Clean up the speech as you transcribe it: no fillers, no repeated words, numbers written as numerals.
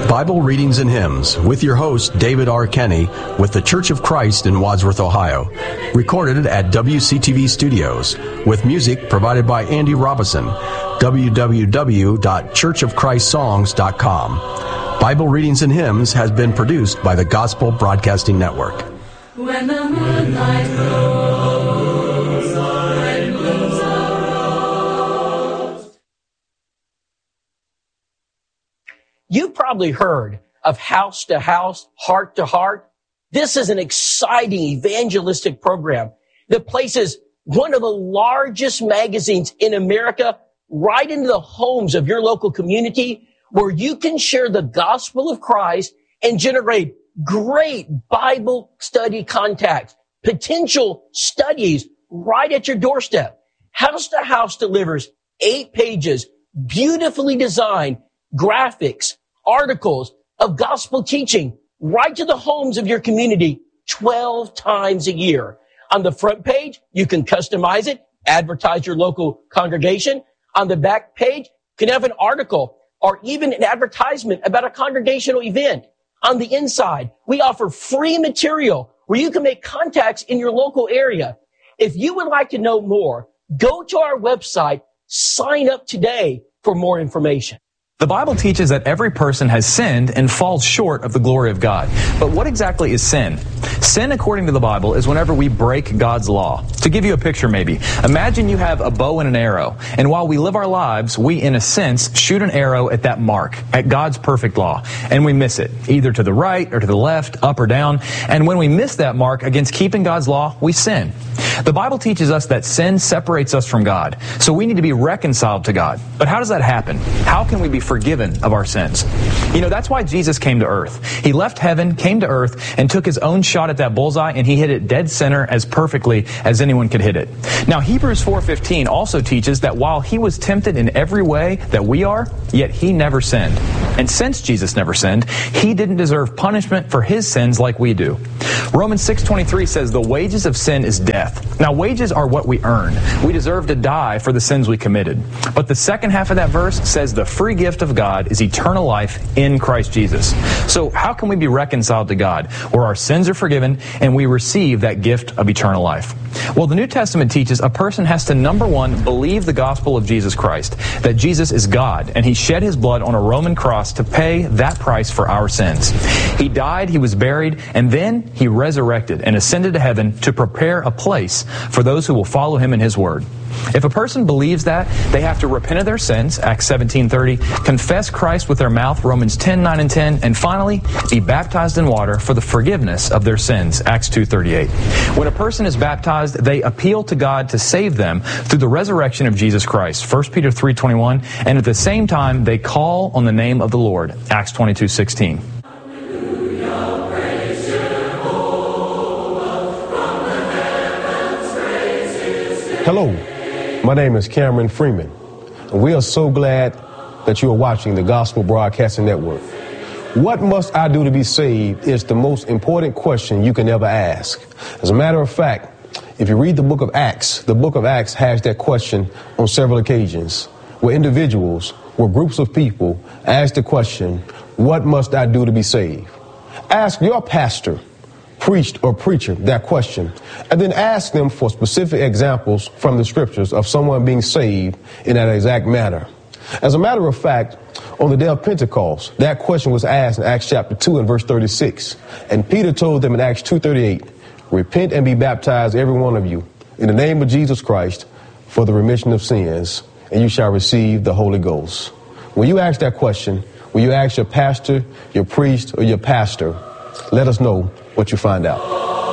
Bible Readings and Hymns with your host, David R. Kenny, with the Church of Christ in Wadsworth, Ohio. Recorded at WCTV Studios, with music provided by Andy Robison. www.churchofchristssongs.com. Bible Readings and Hymns has been produced by the Gospel Broadcasting Network. When the moonlight grows, and blooms a rose. You've probably heard of House to House, Heart to Heart. This is an exciting evangelistic program that places one of the largest magazines in America right into the homes of your local community, where you can share the gospel of Christ and generate great Bible study contacts, potential studies right at your doorstep. House to House delivers 8 pages, beautifully designed graphics, articles of gospel teaching right to the homes of your community 12 times a year. On the front page, you can customize it, advertise your local congregation. On the back page, you can have an article or even an advertisement about a congregational event. On the inside, we offer free material where you can make contacts in your local area. If you would like to know more, go to our website, sign up today for more information. The Bible teaches that every person has sinned and falls short of the glory of God. But what exactly is sin? Sin, according to the Bible, is whenever we break God's law. To give you a picture maybe, imagine you have a bow and an arrow, and while we live our lives, we, in a sense, shoot an arrow at that mark, at God's perfect law, and we miss it, either to the right or to the left, up or down, and when we miss that mark against keeping God's law, we sin. The Bible teaches us that sin separates us from God, so we need to be reconciled to God. But how does that happen? How can we be forgiven of our sins? You know, that's why Jesus came to earth. He left heaven, came to earth, and took his own shot at that bullseye, and he hit it dead center as perfectly as anyone could hit it. Now, Hebrews 4:15 also teaches that while he was tempted in every way that we are, yet he never sinned. And since Jesus never sinned, he didn't deserve punishment for his sins like we do. Romans 6:23 says the wages of sin is death. Now, wages are what we earn. We deserve to die for the sins we committed. But the second half of that verse says the free gift of God is eternal life in Christ Jesus. So how can we be reconciled to God, where our sins are forgiven and we receive that gift of eternal life? Well, the New Testament teaches a person has to, number one, believe the gospel of Jesus Christ, that Jesus is God, and he shed his blood on a Roman cross to pay that price for our sins. He died, he was buried, and then he resurrected and ascended to heaven to prepare a place for those who will follow him in his word. If a person believes that, they have to repent of their sins, Acts 17:30, confess Christ with their mouth, Romans 10:9 and 10, and finally, be baptized in water for the forgiveness of their sins, Acts 2:38. When a person is baptized, they appeal to God to save them through the resurrection of Jesus Christ, 1 Peter 3:21, and at the same time, they call on the name of the Lord, Acts 22:16. Hello, my name is Cameron Freeman, and we are so glad that you are watching the Gospel Broadcasting Network. What must I do to be saved is the most important question you can ever ask. As a matter of fact, if you read the book of Acts has that question on several occasions, where individuals, where groups of people ask the question, what must I do to be saved? Ask your pastor, priest or preacher that question, and then ask them for specific examples from the scriptures of someone being saved in that exact manner. As a matter of fact, on the day of Pentecost, that question was asked in Acts chapter 2 and verse 36. And Peter told them in Acts 2:38, repent and be baptized, every one of you, in the name of Jesus Christ for the remission of sins, and you shall receive the Holy Ghost. When you ask that question, when you ask your pastor, your priest, or your pastor, let us know what you find out.